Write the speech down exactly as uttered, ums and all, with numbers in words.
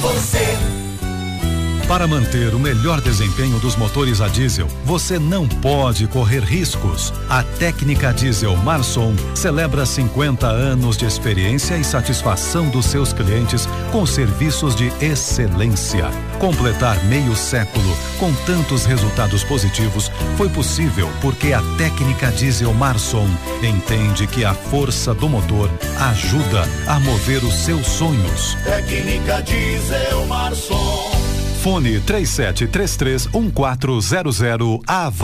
Você. Para manter o melhor desempenho dos motores a diesel, você não pode correr riscos. A Técnica Diesel Marson celebra cinquenta anos de experiência e satisfação dos seus clientes com serviços de excelência. Completar meio século com tantos resultados positivos foi possível porque a Técnica Diesel Marson entende que a força do motor ajuda a mover os seus sonhos. Técnica Diesel Marson. Fone três sete três três um quatro zero zero A